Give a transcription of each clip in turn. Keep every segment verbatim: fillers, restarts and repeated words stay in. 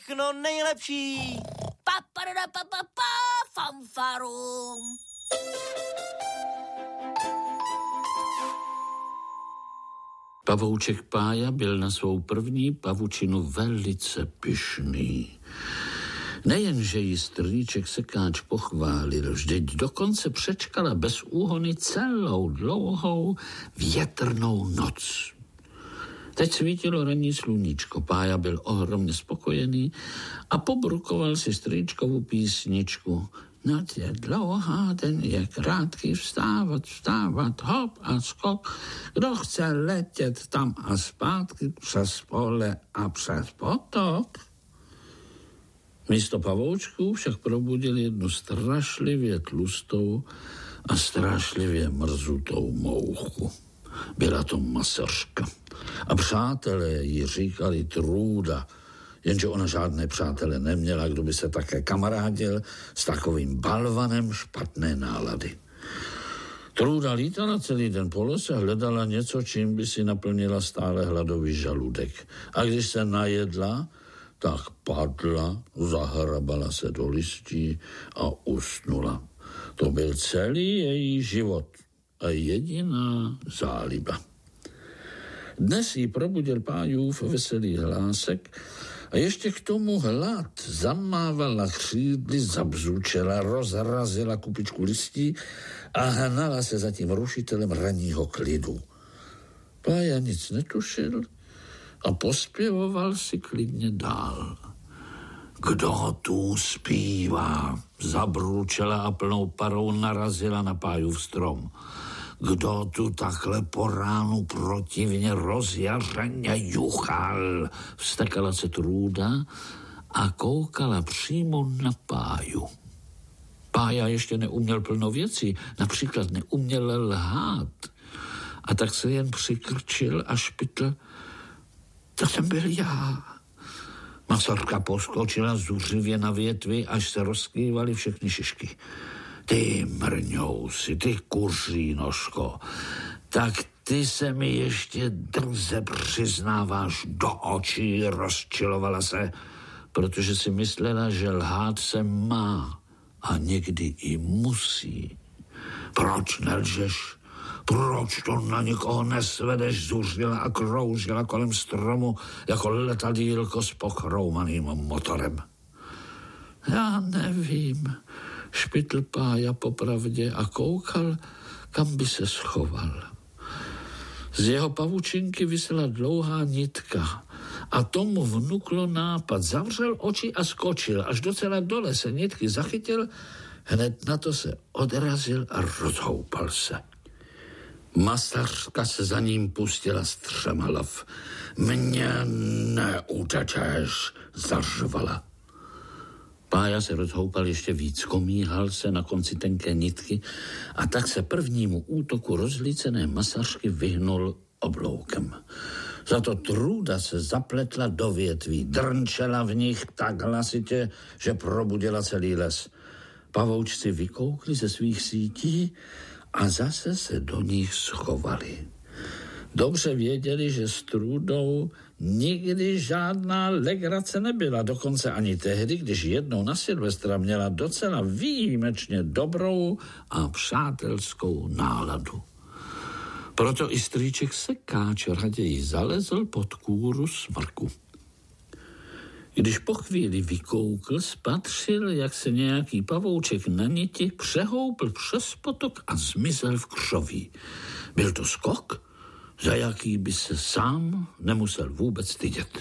všechno nejlepší. Pa, pa, pa, pa, pa, pa, fanfarum. Pavouček Pája byl na svou první pavučinu velice pyšný. Nejenže jí strýček Sekáč pochválil, vždyť dokonce přečkala bez úhony celou dlouhou větrnou noc. Teď svítilo ranní sluníčko, Pája byl ohromně spokojený a pobrukoval si strýčkovou písničku. Noc je dlouhá, den je krátký, vstávat, vstávat, hop a skok. Kdo chce letět tam a zpátky přes pole a přes potok? Místo pavoučků však probudil jednu strašlivě tlustou a strašlivě mrzutou mouchu. Byla to Masařka. A přátelé jí říkali Trůda, jenže ona žádné přátele neměla, kdo by se také kamarádil s takovým balvanem špatné nálady. Trůda lítala celý den po lese, hledala něco, čím by si naplnila stále hladový žaludek. A když se najedla, tak padla, zahrabala se do listí a usnula. To byl celý její život a jediná záliba. Dnes jí probudil Pájův veselý hlásek a ještě k tomu hlad zamávala křídly, zabzučela, rozrazila kupičku listí a hnala se za tím rušitelem ranního klidu. Pája nic netušil a pospěvoval si klidně dál. Kdo tu zpívá? Zabručela a plnou parou narazila na Pájův strom. Kdo tu takhle po ránu protivně rozjařeně juchal? Vstekala se Trůda a koukala přímo na Páju. Pája ještě neuměl plno věcí, například neuměl lhát. A tak se jen přikrčil a špitl. To jsem byl já. Masařka poskočila zuřivě na větvi, až se rozkývaly všechny šišky. Ty mrňousi, ty kuří nožko, tak ty se mi ještě drze přiznáváš do očí, rozčilovala se, protože si myslela, že lhát se má a někdy i musí. Proč nelžeš? Proč to na nikoho nesvedeš? Zuřila a kroužila kolem stromu jako letadýlko s pochroumaným motorem. Já nevím, špitl Pája popravdě a koukal, kam by se schoval. Z jeho pavučinky visela dlouhá nitka a tomu vnuklo nápad. Zavřel oči a skočil, až docela dole se nitky zachytil, hned na to se odrazil a rozhoupal se. Masařka se za ním pustila z třema hlav. Mně neutečeš, zařvala. Pája se rozhoupal ještě víc, komíhal se na konci tenké nitky a tak se prvnímu útoku rozlícené Masařky vyhnul obloukem. Za to Trůda se zapletla do větví, drnčela v nich tak hlasitě, že probudila celý les. Pavoučci vykoukli ze svých sítí a zase se do nich schovali. Dobře věděli, že s Trůdou nikdy žádná legrace nebyla, dokonce ani tehdy, když jednou na Silvestra měla docela výjimečně dobrou a přátelskou náladu. Proto i strýček Sekáč raději zalezl pod kůru smrku. Když po chvíli vykoukl, spatřil, jak se nějaký pavouček na niti přehoupl přes potok a zmizel v křoví. Byl to skok, za jaký by se sám nemusel vůbec stydět.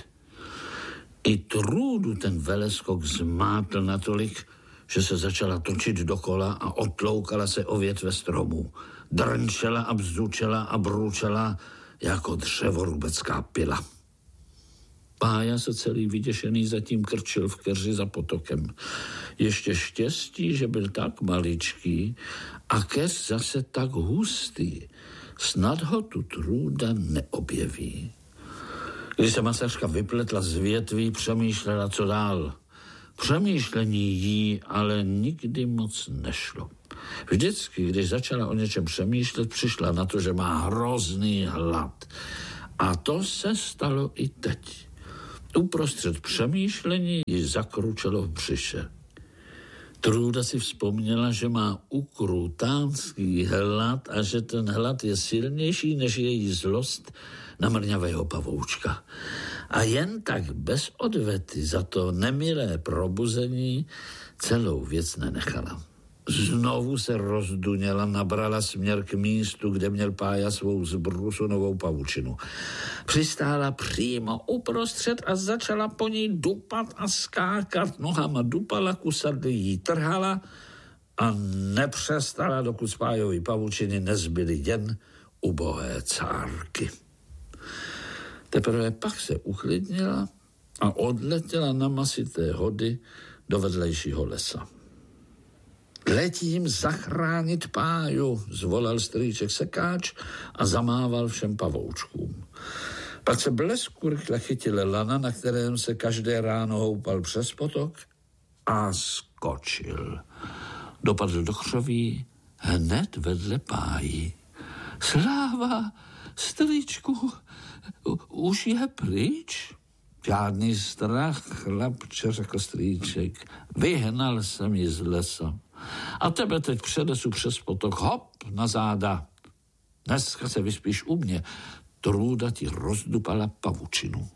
I Trůdu ten veleskok zmátl natolik, že se začala točit dokola a otloukala se o větve stromů. Drnčela a bzučela a bručela jako dřevorubecká pila. Pája se celý vyděšený zatím krčil v keři za potokem. Ještě štěstí, že byl tak maličký a keř zase tak hustý. Snad ho tu Trůda neobjeví. Když se Masařka vypletla z větví, přemýšlela, co dál. Přemýšlení jí ale nikdy moc nešlo. Vždycky, když začala o něčem přemýšlet, přišla na to, že má hrozný hlad. A to se stalo i teď. Uprostřed přemýšlení ji zakručelo v břiše. Trůda si vzpomněla, že má ukrutánský hlad a že ten hlad je silnější než její zlost na mrňavého pavoučka. A jen tak bez odvety za to nemilé probuzení celou věc nenechala. Znovu se rozduněla, nabrala směr k místu, kde měl Pája svou zbrusunovou pavučinu. Přistála přímo uprostřed a začala po ní dupat a skákat. Nohama dupala, kusadly jí trhala a nepřestala, dokud z Pájovy pavučiny nezbyly jen ubohé cárky. Teprve pak se uklidnila a odletěla na masité hody do vedlejšího lesa. Letím zachránit Páju, zvolal strýček Sekáč a zamával všem pavoučkům. Pak se blesku rychle chytil lana, na kterém se každé ráno houpal přes potok a skočil. Dopadl do křoví hned vedle Páji. Sláva, strýčku, už je pryč? Žádný strach, chlapče, řekl strýček. Vyhnal jsem ji z lesa. A tebe teď předesu přes potok, hop, na záda. Dneska se vyspíš u mě. Trůda ti rozdupala pavučinu.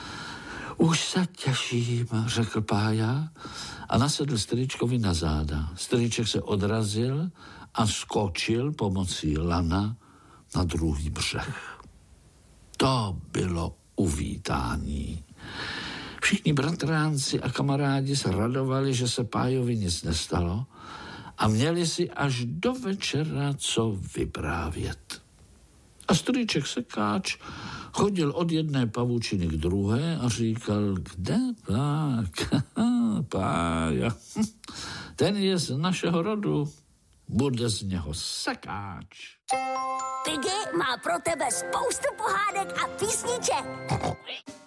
Už se těším, řekl Pája a nasedl strýčkovi na záda. Strýček se odrazil a skočil pomocí lana na druhý břeh. To bylo uvítání. Všichni bratránci a kamarádi se radovali, že se Pájovi nic nestalo a měli si až do večera co vyprávět. A strýček Sekáč chodil od jedné pavučiny k druhé a říkal, kde tak, Pája, ten je z našeho rodu, bude z něho Sekáč. Piggy má pro tebe spoustu pohádek a písniček.